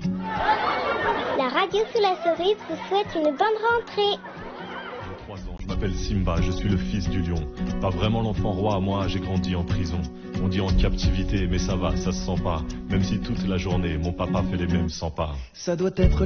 La radio sous la cerise vous souhaite une bonne rentrée. J'ai 3 ans, je m'appelle Simba, je suis le fils du lion. Pas vraiment l'enfant roi, moi j'ai grandi en prison. On dit en captivité, mais ça va, ça se sent pas. Même si toute la journée, mon papa fait les mêmes 100 pas. Ça doit être